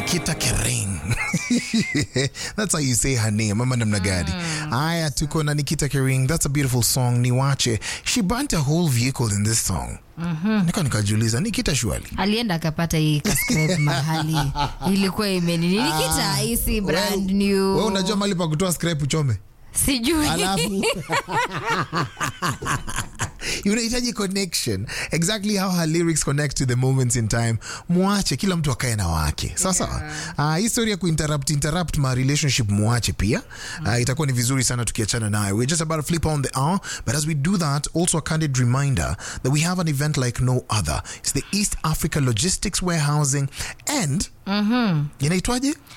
Nikita Kering. That's how you say her name. Mama namna gani. Aya, tuko na Nikita Kering. That's a beautiful song. Niwache. She burnt a whole vehicle in this song. Nikajiuliza Nikita shwali. Alienda akapata hii scrap mahali. Ilikuwa imenini. Nikita hii brand new. Wewe unajua mahali pa kutoa scrap uchome? Sijui. Alafu unahitaji connection, exactly how her lyrics connect to the moments in time. Muache kila mtu akae na wake. Sasa hii story ya kuinterrupt my relationship muache pia. Itakuwa ni vizuri sana tukiachana nayo. We're just about to flip on the hour, but as we do that, also a candid reminder that we have an event like no other. It's the East Africa Logistics Warehousing and inaitwaje?